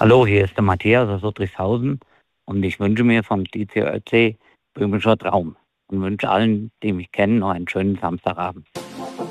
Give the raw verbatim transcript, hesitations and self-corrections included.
Hallo, hier ist der Matthias aus Friedrichshausen und ich wünsche mir vom D C Ö C Böhmischer Traum und wünsche allen, die mich kennen, noch einen schönen Samstagabend.